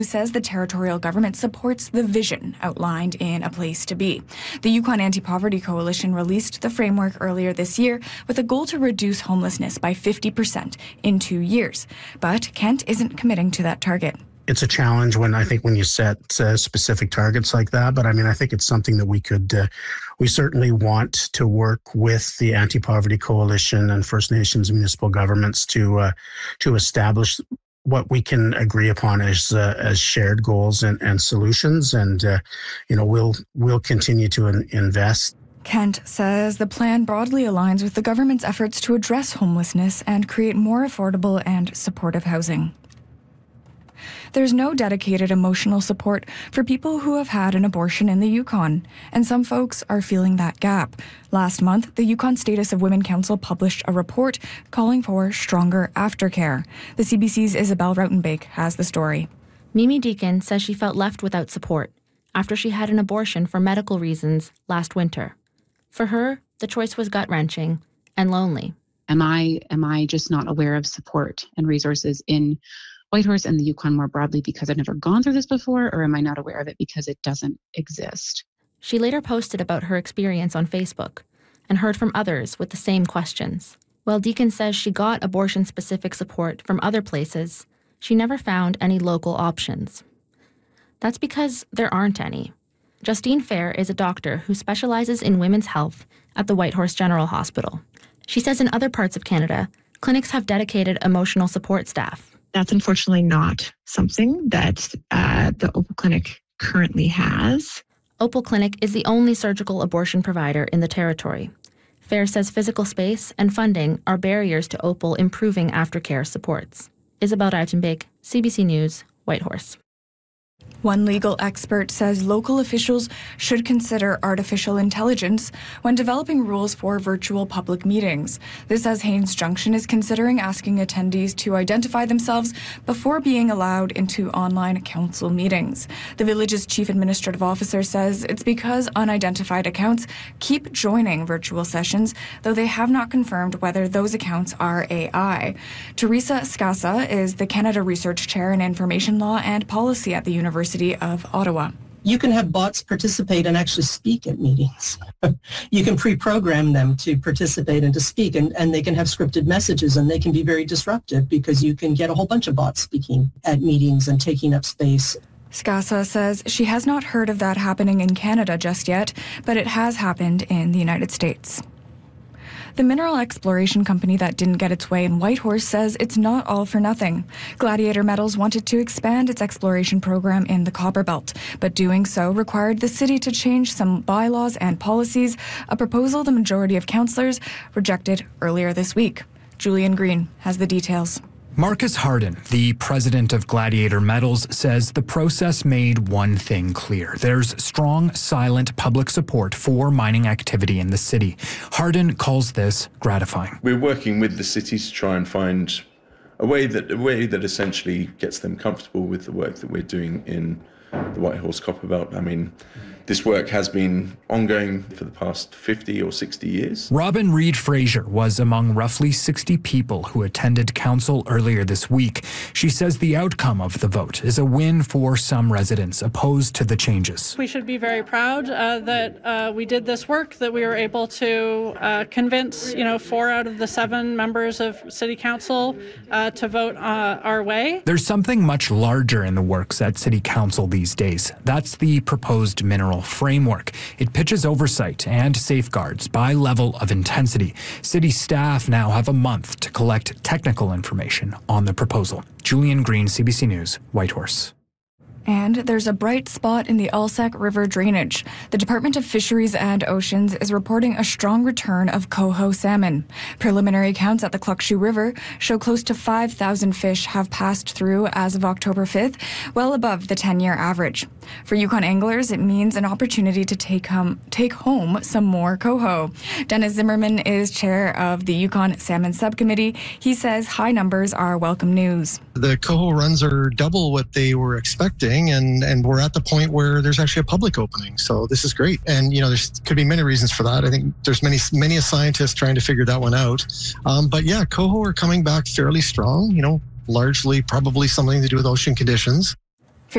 says the territorial government supports the vision outlined in A Place to Be. The Yukon Anti-Poverty Coalition released the framework earlier this year with a goal to reduce homelessness by 50% in 2 years. But Kent isn't committing to that target. It's a challenge when you set specific targets like that. But I think it's something that we certainly want to work with the Anti-Poverty Coalition and First Nations municipal governments to establish what we can agree upon as shared goals and solutions. And, we'll continue to invest. Kent says the plan broadly aligns with the government's efforts to address homelessness and create more affordable and supportive housing. There's no dedicated emotional support for people who have had an abortion in the Yukon, and some folks are feeling that gap. Last month, the Yukon Status of Women Council published a report calling for stronger aftercare. The CBC's Isabel Rautenbach has the story. Mimi Deacon says she felt left without support after she had an abortion for medical reasons last winter. For her, the choice was gut-wrenching and lonely. Am I just not aware of support and resources in Whitehorse and the Yukon more broadly because I've never gone through this before, or am I not aware of it because it doesn't exist? She later posted about her experience on Facebook and heard from others with the same questions. While Deacon says she got abortion-specific support from other places, she never found any local options. That's because there aren't any. Justine Fair is a doctor who specializes in women's health at the Whitehorse General Hospital. She says in other parts of Canada, clinics have dedicated emotional support staff. That's unfortunately not something that the Opal Clinic currently has. Opal Clinic is the only surgical abortion provider in the territory. Fair says physical space and funding are barriers to Opal improving aftercare supports. Isabel Rautenbach, CBC News, Whitehorse. One legal expert says local officials should consider artificial intelligence when developing rules for virtual public meetings. This as Haines Junction is considering asking attendees to identify themselves before being allowed into online council meetings. The village's chief administrative officer says it's because unidentified accounts keep joining virtual sessions, though they have not confirmed whether those accounts are AI. Teresa Scassa is the Canada Research Chair in Information Law and Policy at the University of Ottawa. You can have bots participate and actually speak at meetings. You can pre-program them to participate and to speak, and they can have scripted messages, and they can be very disruptive because you can get a whole bunch of bots speaking at meetings and taking up space. Scassa says she has not heard of that happening in Canada just yet, but it has happened in the United States. The mineral exploration company that didn't get its way in Whitehorse says it's not all for nothing. Gladiator Metals wanted to expand its exploration program in the Copper Belt, but doing so required the city to change some bylaws and policies, a proposal the majority of councillors rejected earlier this week. Julian Green has the details. Marcus Hardin, the president of Gladiator Metals, says the process made one thing clear. There's strong, silent public support for mining activity in the city. Hardin calls this gratifying. We're working with the city to try and find a way that essentially gets them comfortable with the work that we're doing in the Whitehorse Copper Belt. This work has been ongoing for the past 50 or 60 years. Robin Reed Fraser was among roughly 60 people who attended council earlier this week. She says the outcome of the vote is a win for some residents opposed to the changes. We should be very proud that we did this work, that we were able to convince 4 out of the 7 members of City Council to vote our way. There's something much larger in the works at City Council these days. That's the proposed mineral framework. It pitches oversight and safeguards by level of intensity. City staff now have a month to collect technical information on the proposal. Julian Green, CBC News, Whitehorse. And there's a bright spot in the Alsac River drainage. The Department of Fisheries and Oceans is reporting a strong return of coho salmon. Preliminary counts at the Klukshu River show close to 5,000 fish have passed through as of October 5th, well above the 10-year average. For Yukon anglers, it means an opportunity to take home some more coho. Dennis Zimmerman is chair of the Yukon Salmon Subcommittee. He says high numbers are welcome news. The coho runs are double what they were expecting. And we're at the point where there's actually a public opening. So this is great. And, there could be many reasons for that. I think there's many scientists trying to figure that one out. But yeah, coho are coming back fairly strong, largely probably something to do with ocean conditions.